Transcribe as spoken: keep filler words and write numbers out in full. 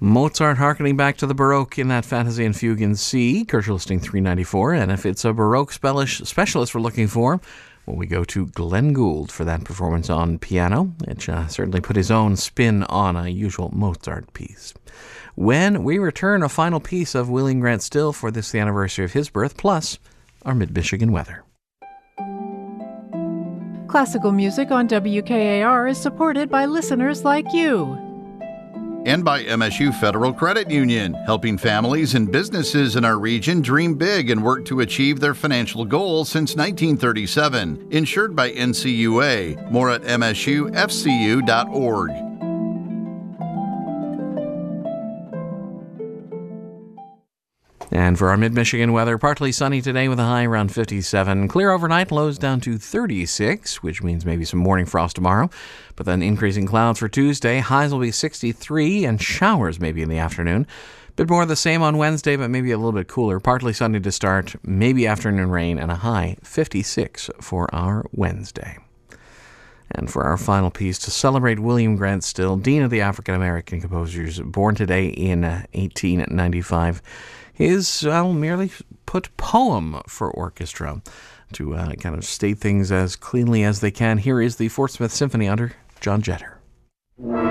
Mozart harkening back to the Baroque in that Fantasy and Fugue in C, Kircher listing three ninety-four, and if it's a Baroque specialist we're looking for, well, we go to Glenn Gould for that performance on piano, which uh, certainly put his own spin on a usual Mozart piece. When we return, a final piece of William Grant Still for this, the anniversary of his birth, plus our Mid-Michigan weather. Classical music on W K A R is supported by listeners like you. And by M S U Federal Credit Union, helping families and businesses in our region dream big and work to achieve their financial goals since nineteen thirty-seven. Insured by N C U A. More at M S U F C U dot org. And for our mid-Michigan weather, partly sunny today with a high around fifty-seven. Clear overnight, lows down to thirty-six, which means maybe some morning frost tomorrow. But then increasing clouds for Tuesday. Highs will be sixty-three and showers maybe in the afternoon. Bit more of the same on Wednesday, but maybe a little bit cooler. Partly sunny to start, maybe afternoon rain, and a high fifty-six for our Wednesday. And for our final piece, to celebrate William Grant Still, Dean of the African American Composers, born today in uh, eighteen ninety-five. His, well, merely put poem for orchestra to uh, kind of state things as cleanly as they can. Here is the Fort Smith Symphony under John Jetter.